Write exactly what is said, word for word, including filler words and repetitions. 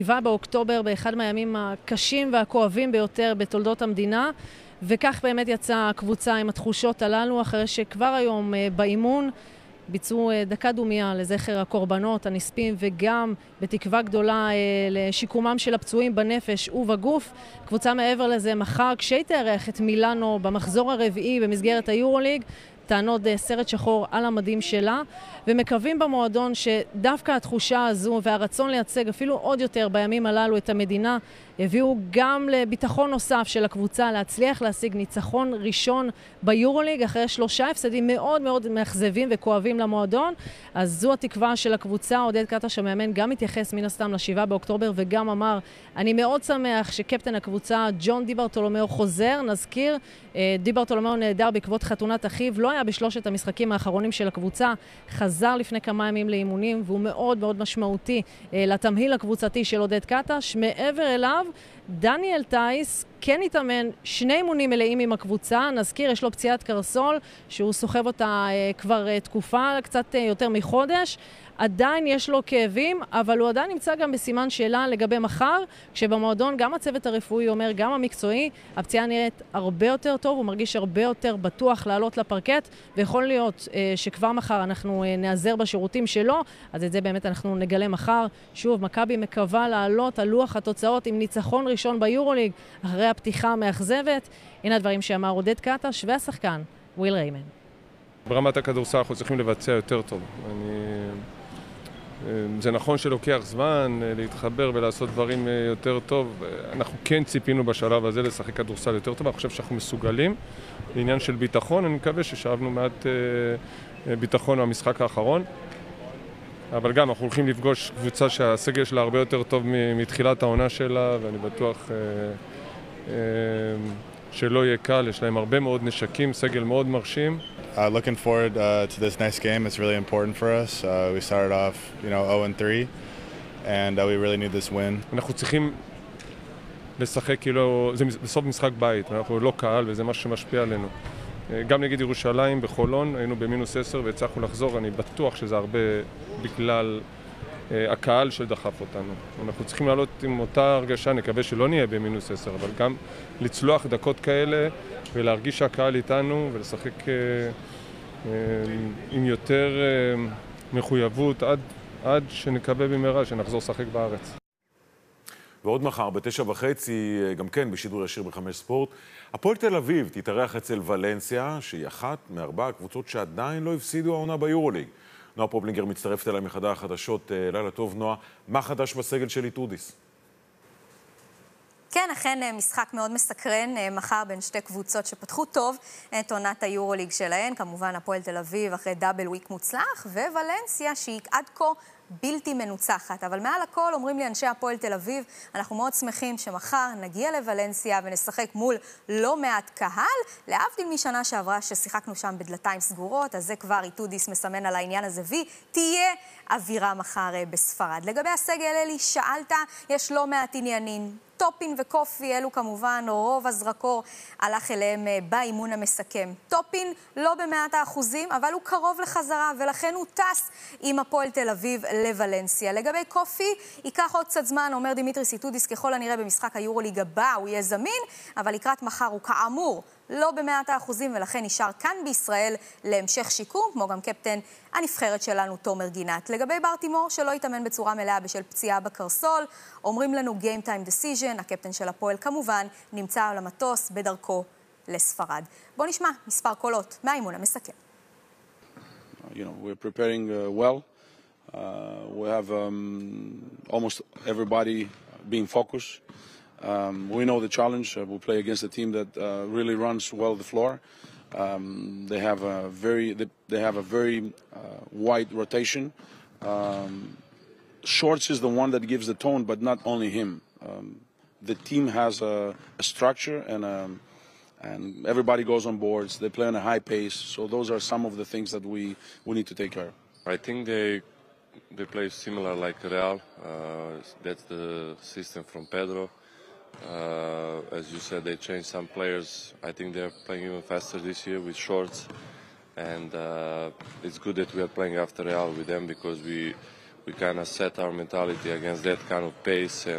שבעה באוקטובר באחד מהימים הקשים והכואבים ביותר בתולדות המדינה, וכך באמת יצאה הקבוצה עם התחושות הללו, אחרי שכבר היום באימון ביצעו דקה דומיה לזכר הקורבנות, הנספים, וגם בתקווה גדולה לשיקומם של הפצועים בנפש ובגוף. קבוצה מעבר לזה מחר, כשהיא תארח את מילאנו במחזור הרביעי במסגרת היורוליג, תענוד סרט שחור על המדים שלה, ומקווים במועדון שדווקא התחושה הזו והרצון לייצג אפילו עוד יותר בימים הללו את המדינה, הביאו גם לביטחון נוסף של הקבוצה להצליח להשיג ניצחון ראשון ביורוליג, אחרי שלושה הפסדים מאוד מאוד מאכזבים וכואבים למועדון. אז זו התקווה של הקבוצה. עודד קטש המאמן גם התייחס מן הסתם לשבעה באוקטובר וגם אמר, אני מאוד שמח שקפטן הקבוצה ג'ון די ברטולומיאו חוזר. נזכיר, די ברטולומיאו נהדר בעקבות חתונת אחיו, לא היה בשלושת המשחקים האחרונים של הקבוצה, חזר לפני כמה ימים לאימונים, והוא מאוד מאוד משמעותי לתמהיל הקבוצתי של עודד קטש. מעבר אליו, דניאל טייס כן התאמן שני אימונים מלאים עם הקבוצה. נזכיר, יש לו פציעת קרסול שהוא סוחב אותה כבר תקופה, קצת יותר מחודש. עדיין יש לו כאבים, אבל הוא עדיין נמצא גם בסימן שאלה לגבי מחר, כשבמועדון גם הצוות הרפואי אומר, גם המקצועי, הפציעה נראית הרבה יותר טוב, הוא מרגיש הרבה יותר בטוח לעלות לפרקט, ויכול להיות אה, שכבר מחר אנחנו אה, נעזר בשירותים שלו, אז את זה באמת אנחנו נגלה מחר. שוב, מכבי מקווה לעלות על לוח התוצאות עם ניצחון ראשון ביורוליג, אחרי הפתיחה המאכזבת. הנה הדברים שאמר עודד קטש והשחקן וויל ריימן. ברמת הכדורסל אנחנו צריכים לבצע יותר טוב. אני... זה נכון שלוקח זמן להתחבר ולעשות דברים יותר טוב. אנחנו כן ציפינו בשלב הזה לשחק כדורסל יותר טוב. אני חושב שאנחנו מסוגלים. לעניין של ביטחון, אני מקווה ששאבנו מעט ביטחון במשחק האחרון. אבל גם אנחנו הולכים לפגוש קבוצה שהסגל שלה הרבה יותר טוב מתחילת העונה שלה, ואני בטוח שלא יהיה קל. יש להם הרבה מאוד נשקים, סגל מאוד מרשים. Uh, looking forward uh, to this next game. It's really important for us. Uh, we started off, you know, oh and three, and uh, we really need this win. אנחנו צריכים לשחק כאילו, זה בסוף משחק בית, אנחנו לא קהל וזה משהו שמשפיע עלינו. גם נגד ירושלים בחולון, היינו במינוס עשר והצלחנו לחזור, אני בטוח שזה הרבה בגלל uh, הקהל שדחף אותנו. אנחנו צריכים לעלות עם אותה הרגשה, נקווה שלא נהיה במינוס עשר, אבל גם לצלוח דקות כאלה, ולהרגיש שהקהל איתנו ולשחק אה, אה, עם יותר אה, מחויבות עד, עד שנקווה במהרה שנחזור לשחק בארץ. ועוד מחר בתשע וחצי, גם כן בשידור ישיר בחמש ספורט, הפועל תל אביב תתארח אצל ולנסיה, שהיא אחת מארבע הקבוצות שעדיין לא הפסידו העונה ביורוליג. נועה פופלינגר מצטרפת אליי מחדר החדשות. לילה טוב, נועה. מה חדש בסגל של איתודיס? כן, אכן משחק מאוד מסקרן, מחר בין שתי קבוצות שפתחו טוב את עונת היורוליג שלהן, כמובן הפועל תל אביב אחרי דאבל וויק מוצלח, וולנסיה שהיא עד כה בלתי מנוצחת. אבל מעל הכל אומרים לי אנשי הפועל תל אביב, אנחנו מאוד שמחים שמחר נגיע לוולנסיה ונשחק מול לא מעט קהל, להבדיל משנה שעברה ששיחקנו שם בדלתיים סגורות, אז זה כבר איתודיס מסמן על העניין הזה, ותהיה אווירה מחר בספרד. לגבי הסגל, אלי, שאלת, יש לא מעט עניינים. טופין וקופי, אלו כמובן, רוב הזרקור הלך אליהם באימון המסכם. טופין לא במאת האחוזים, אבל הוא קרוב לחזרה, ולכן הוא טס עם הפועל תל אביב לוולנסיה. לגבי קופי, ייקח עוד קצת זמן, אומר דימיטריס איתודיס, ככל הנראה במשחק היורוליג הבא הוא יהיה זמין, אבל לקראת מחר הוא כאמור לא במאת האחוזים, ולכן נשאר כאן בישראל להמשך שיקום, כמו גם קפטן הנבחרת שלנו, תומר גינת. לגבי ברטימור, שלא יתאמן בצורה מלאה בשל פציעה בקרסול, אומרים לנו Game Time Decision, הקפטן של הפועל כמובן נמצא על המטוס בדרכו לספרד. בוא נשמע מספר קולות מהאימון המסכם. You know, we're preparing uh, well. Uh, we have um, almost everybody being focused. Um, we know the challenge. Uh, we play against a team that uh, really runs well the floor. Um, they have a very they, they have a very uh, wide rotation. Um, Shorts is the one that gives the tone, but not only him. Um, the team has a, a structure and a, and everybody goes on boards. They play on a high pace. So those are some of the things that we we need to take care of. I think they they play similar like Real. Uh, that's the system from Pedro. Uh, as you said, they changed some players. I think they're playing even faster this year with Shorts, and uh, it's good that we are playing after Real with them because we we kind of set our mentality against that kind of pace. And